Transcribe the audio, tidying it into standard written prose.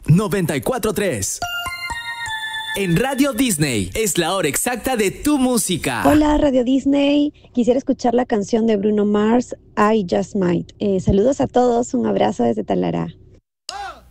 94.3. En Radio Disney es la hora exacta de tu música. Hola Radio Disney, quisiera escuchar la canción de Bruno Mars, I Just Might. Saludos a todos, un abrazo desde Talara.